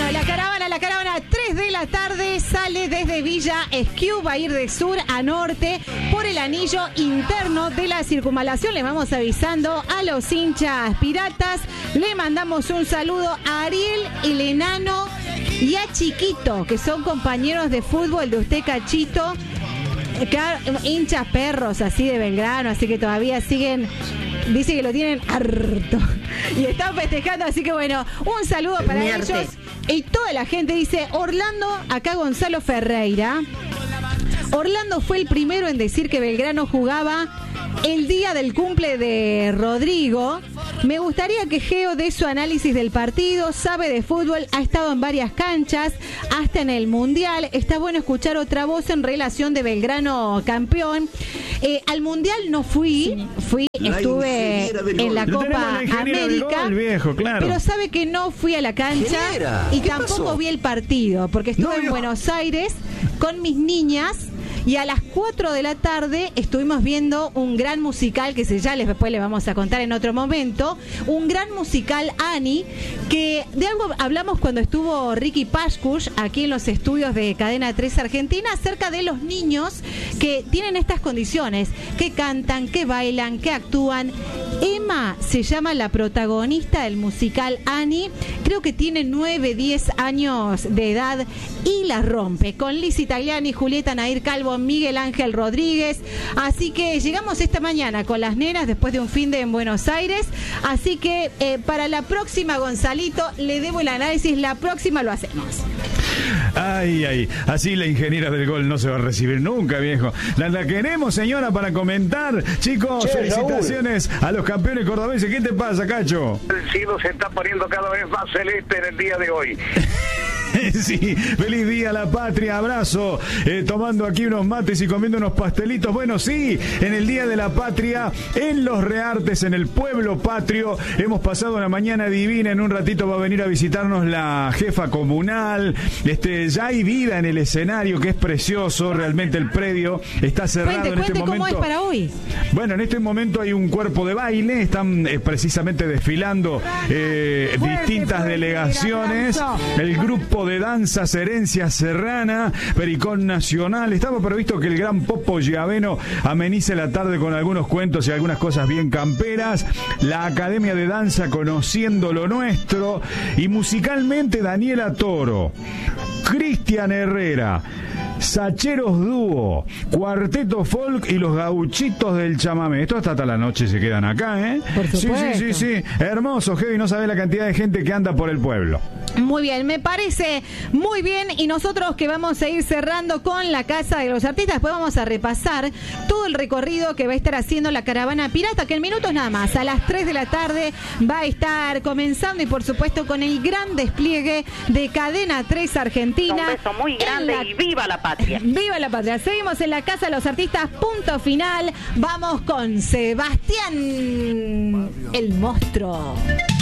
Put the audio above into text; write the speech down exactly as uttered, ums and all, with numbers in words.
Bueno, la caravana, la caravana, tres de la tarde, sale desde Villa Esquiú, va a ir de sur a norte por el anillo interno de la circunvalación. Le vamos avisando a los hinchas piratas. Le mandamos un saludo a Ariel, el enano y a Chiquito, que son compañeros de fútbol de usted, Cachito. Hinchas perros así de Belgrano, así que todavía siguen, dice que lo tienen harto y están festejando, así que bueno, un saludo para Mi ellos arte. Y toda la gente. Dice Orlando, acá Gonzalo Ferreira, Orlando fue el primero en decir que Belgrano jugaba el día del cumple de Rodrigo. Me gustaría que Geo dé su análisis del partido. Sabe de fútbol, ha estado en varias canchas, hasta en el Mundial. Está bueno escuchar otra voz en relación de Belgrano campeón. Eh, al Mundial no fui, fui, estuve en la Copa América, gol, viejo, claro. Pero sabe que no fui a la cancha y tampoco pasó? vi el partido, porque estuve no, en yo... Buenos Aires con mis niñas. Y a las cuatro de la tarde estuvimos viendo un gran musical que se ya les, después les vamos a contar en otro momento. Un gran musical, Annie, que de algo hablamos cuando estuvo Ricky Pascuch aquí en los estudios de Cadena tres Argentina, acerca de los niños que tienen estas condiciones, que cantan, que bailan, que actúan. Emma se llama la protagonista del musical Annie. Creo que tiene nueve, diez años de edad y la rompe. Con Liz Tagliani, Julieta Nair Calvo, Miguel Ángel Rodríguez. Así que llegamos esta mañana con las nenas después de un fin de en Buenos Aires. Así que eh, para la próxima, Gonzalito, le debo el análisis. La próxima lo hacemos. Ay, ay, así la ingeniera del gol no se va a recibir nunca, viejo. La, la queremos, señora, para comentar. Chicos, che, felicitaciones Raúl. A los campeones cordobeses. ¿Qué te pasa, Cacho? El cielo se está poniendo cada vez más celeste en el día de hoy. Sí, feliz día a la patria, abrazo, eh, tomando aquí unos mates y comiendo unos pastelitos. Bueno, sí, en el día de la patria, en Los Reartes, en el pueblo patrio, hemos pasado una mañana divina. En un ratito va a venir a visitarnos la jefa comunal. Este, ya hay vida en el escenario, que es precioso, realmente el predio está cerrado. Cuente, en cuente este momento. ¿Cómo es para hoy? Bueno, en este momento hay un cuerpo de baile, están eh, precisamente desfilando eh, distintas delegaciones, el grupo de danza Herencia Serrana, Pericón Nacional. Estaba previsto que el gran Popo Giaveno amenice la tarde con algunos cuentos y algunas cosas bien camperas. La Academia de Danza Conociendo lo Nuestro. Y musicalmente Daniela Toro, Cristian Herrera, Sacheros Dúo, Cuarteto Folk y los Gauchitos del Chamamé. Esto hasta, hasta la noche se quedan acá, ¿eh? Por supuesto. Sí, sí, sí, sí. Hermoso, Heavy, no sabés la cantidad de gente que anda por el pueblo. Muy bien, me parece muy bien. Y nosotros que vamos a ir cerrando con la Casa de los Artistas, después vamos a repasar todo el recorrido que va a estar haciendo la Caravana Pirata, que en minutos nada más, a las tres de la tarde va a estar comenzando, y por supuesto con el gran despliegue de Cadena tres Argentina. Un beso muy grande la... y viva la patria. Viva la patria. Seguimos en la Casa de los Artistas, punto final. Vamos con Sebastián, el monstruo.